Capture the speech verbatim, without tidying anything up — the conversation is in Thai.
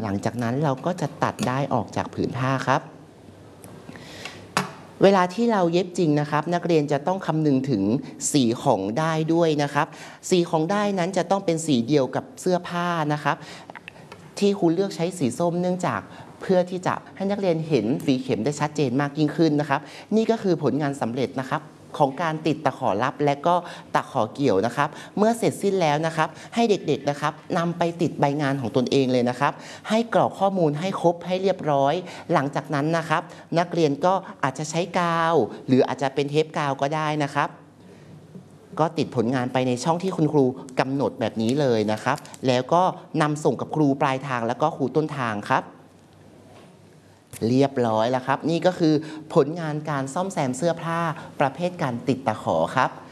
หลังจากนั้นเราก็จะตัดได้ออกจากผืนผ้าครับเวลาที่เราเย็บจริงนะครับนักเรียนจะต้องคำนึงถึงสีของด้ายด้วยนะครับสีของด้ายนั้นจะต้องเป็นสีเดียวกับเสื้อผ้านะครับที่ครูเลือกใช้สีส้มเนื่องจากเพื่อที่จะให้นักเรียนเห็นฝีเข็มได้ชัดเจนมากยิ่งขึ้นนะครับนี่ก็คือผลงานสำเร็จนะครับของการติดตะขอลับและก็ตะขอเกี่ยวนะครับเมื่อเสร็จสิ้นแล้วนะครับให้เด็กๆนะครับนำไปติดใบงานของตนเองเลยนะครับให้กรอกข้อมูลให้ครบให้เรียบร้อยหลังจากนั้นนะครับนักเรียนก็อาจจะใช้กาวหรืออาจจะเป็นเทปกาวก็ได้นะครับก็ติดผลงานไปในช่องที่คุณครูกำหนดแบบนี้เลยนะครับแล้วก็นำส่งกับครูปลายทางแล้วก็ครูต้นทางครับเรียบร้อยแล้วครับนี่ก็คือผลงานการซ่อมแซมเสื้อผ้าประเภทการติดตะขอครับ